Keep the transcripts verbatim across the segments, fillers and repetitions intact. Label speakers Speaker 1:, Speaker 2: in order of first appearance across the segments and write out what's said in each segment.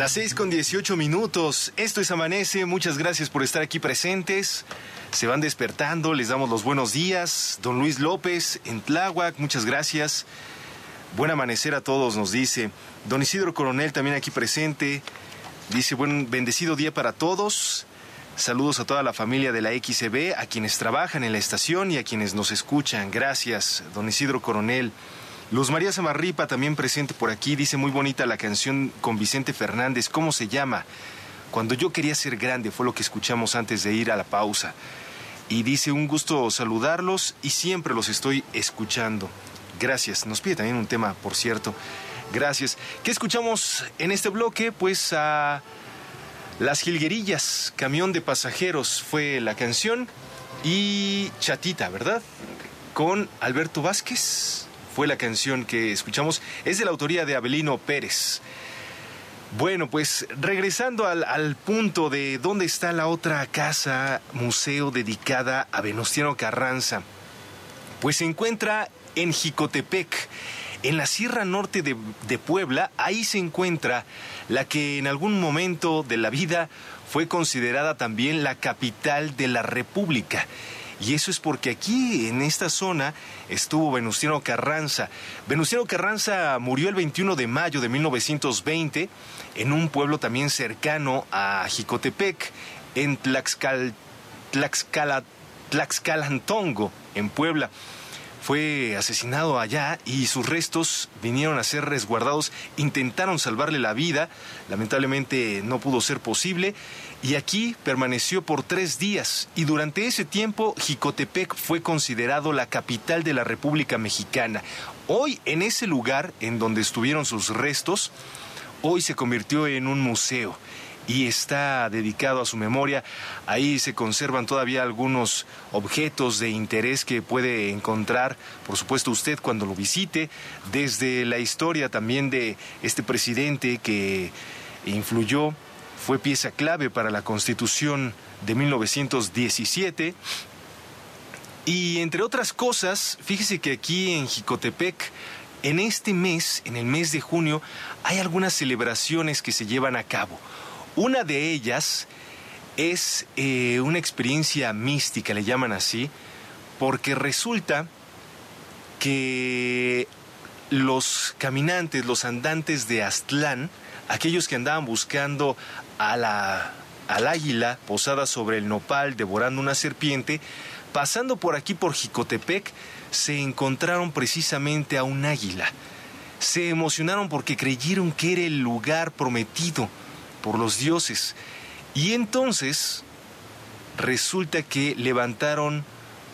Speaker 1: Las seis con dieciocho minutos. Esto es Amanece. Muchas gracias por estar aquí presentes. Se van despertando. Les damos los buenos días. Don Luis López en Tláhuac. Muchas gracias. Buen amanecer a todos, nos dice. Don Isidro Coronel también aquí presente. Dice, buen bendecido día para todos. Saludos a toda la familia de la X C B, a quienes trabajan en la estación y a quienes nos escuchan. Gracias, don Isidro Coronel. Luz María Samarripa también presente por aquí. Dice, muy bonita la canción con Vicente Fernández. ¿Cómo se llama? Cuando yo quería ser grande, fue lo que escuchamos antes de ir a la pausa. Y dice, un gusto saludarlos y siempre los estoy escuchando. Gracias. Nos pide también un tema, por cierto. Gracias. ¿Qué escuchamos en este bloque? Pues a Las Jilguerillas, Camión de Pasajeros fue la canción. Y Chatita, ¿verdad? Con Alberto Vázquez. Fue la canción que escuchamos. Es de la autoría de Abelino Pérez. Bueno, pues regresando al, al punto de dónde está la otra casa, museo dedicada a Venustiano Carranza. Pues se encuentra en Jicotepec, en la Sierra Norte de, de Puebla. Ahí se encuentra la que en algún momento de la vida fue considerada también la capital de la República. Y eso es porque aquí, en esta zona, estuvo Venustiano Carranza. Venustiano Carranza murió el veintiuno de mayo de mil novecientos veinte en un pueblo también cercano a Jicotepec, en Tlaxcal, Tlaxcala, Tlaxcalantongo, en Puebla. Fue asesinado allá y sus restos vinieron a ser resguardados. Intentaron salvarle la vida, lamentablemente no pudo ser posible. Y aquí permaneció por tres días. Y durante ese tiempo, Jicotepec fue considerado la capital de la República Mexicana. Hoy, en ese lugar en donde estuvieron sus restos, hoy se convirtió en un museo. Y está dedicado a su memoria. Ahí se conservan todavía algunos objetos de interés que puede encontrar, por supuesto, usted cuando lo visite, desde la historia también de este presidente que influyó, fue pieza clave para la Constitución de mil novecientos diecisiete. Y entre otras cosas, fíjese que aquí en Jicotepec, en este mes, en el mes de junio, hay algunas celebraciones que se llevan a cabo. Una de ellas es eh, una experiencia mística, le llaman así, porque resulta que los caminantes, los andantes de Aztlán, aquellos que andaban buscando a la, al águila posada sobre el nopal, devorando una serpiente, pasando por aquí por Jicotepec, se encontraron precisamente a un águila. Se emocionaron porque creyeron que era el lugar prometido por los dioses. Y entonces resulta que levantaron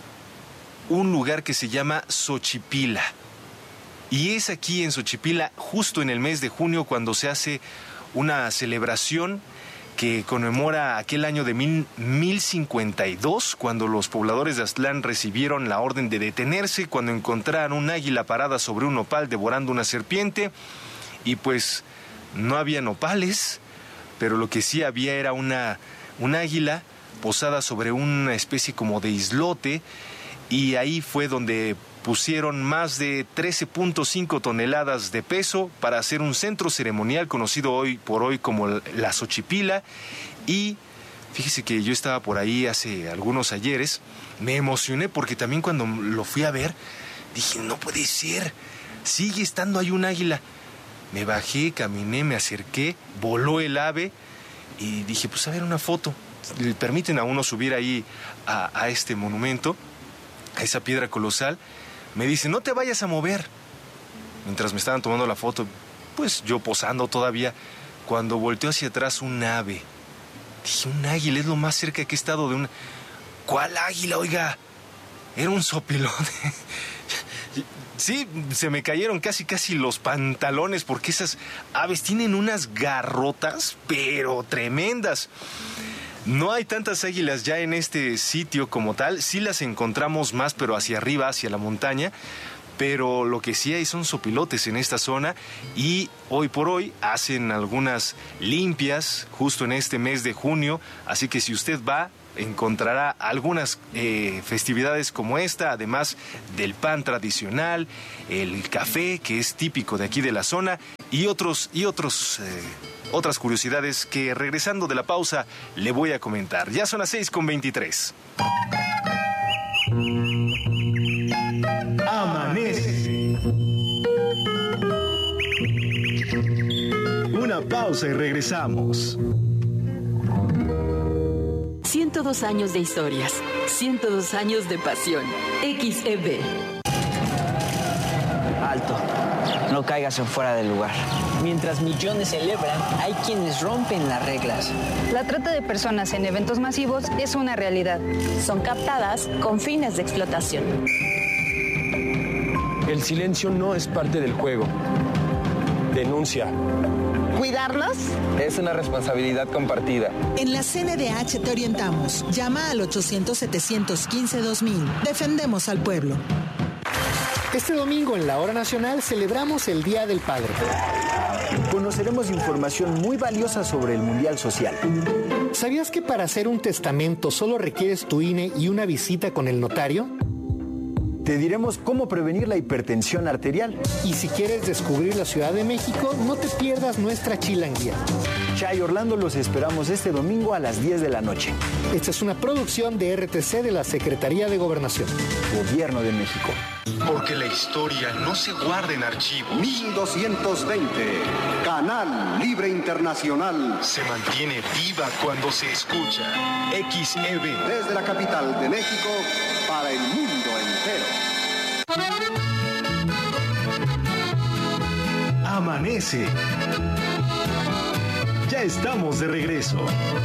Speaker 1: un lugar que se llama Xochipila. Y es aquí en Xochipila, justo en el mes de junio, cuando se hace una celebración que conmemora aquel año de mil, mil cincuenta y dos, cuando los pobladores de Aztlán recibieron la orden de detenerse, cuando encontraron un águila parada sobre un nopal devorando una serpiente. Y pues no había nopales, pero lo que sí había era una, un águila posada sobre una especie como de islote, y ahí fue donde pusieron más de trece punto cinco toneladas de peso para hacer un centro ceremonial conocido hoy por hoy como la Xochipila. Y fíjese que yo estaba por ahí hace algunos ayeres, me emocioné porque también cuando lo fui a ver, dije, no puede ser, sigue estando ahí un águila. Me bajé, caminé, me acerqué, voló el ave y dije, pues a ver una foto. Le permiten a uno subir ahí a, a este monumento, a esa piedra colosal. Me dice, no te vayas a mover. Mientras me estaban tomando la foto, pues yo posando todavía, cuando volteó hacia atrás un ave. Dije, un águila, es lo más cerca que he estado de una... ¿Cuál águila, oiga? Era un sopilote. Sí, se me cayeron casi casi los pantalones porque esas aves tienen unas garrotas, pero tremendas. No hay tantas águilas ya en este sitio como tal. Sí las encontramos más, pero hacia arriba, hacia la montaña. Pero lo que sí hay son sopilotes en esta zona y hoy por hoy hacen algunas limpias justo en este mes de junio. Así que si usted va, encontrará algunas eh, festividades como esta, además del pan tradicional, el café que es típico de aquí de la zona y otros, y otros, eh, otras curiosidades que regresando de la pausa le voy a comentar. Ya son las seis con veintitrés. Amanece. Una pausa y regresamos.
Speaker 2: ciento dos años de historias, ciento dos años de pasión. X E B.
Speaker 3: Alto, no caigas en fuera del lugar. Mientras millones celebran, hay quienes rompen las reglas.
Speaker 4: La trata de personas en eventos masivos es una realidad.
Speaker 5: Son captadas con fines de explotación.
Speaker 6: El silencio no es parte del juego. Denuncia.
Speaker 7: ¿Cuidarlos?
Speaker 6: Es una responsabilidad compartida.
Speaker 7: En la C N D H te orientamos. Llama al ochocientos, setecientos quince, dos mil. Defendemos al pueblo.
Speaker 8: Este domingo en la Hora Nacional celebramos el Día del Padre.
Speaker 9: Conoceremos información muy valiosa sobre el Mundial Social.
Speaker 8: ¿Sabías que para hacer un testamento solo requieres tu I N E y una visita con el notario?
Speaker 9: Te diremos cómo prevenir la hipertensión arterial.
Speaker 8: Y si quieres descubrir la Ciudad de México, no te pierdas nuestra chilanguía.
Speaker 9: Chay Orlando, los esperamos este domingo a las diez de la noche.
Speaker 8: Esta es una producción de R T C de la Secretaría de Gobernación.
Speaker 9: Gobierno de México.
Speaker 1: Porque la historia no se guarda en archivos.
Speaker 10: mil doscientos veinte, Canal Libre Internacional.
Speaker 1: Se mantiene viva cuando se escucha. X E B.
Speaker 10: Desde la capital de México para el mundo entero.
Speaker 1: Amanece. Ya estamos de regreso.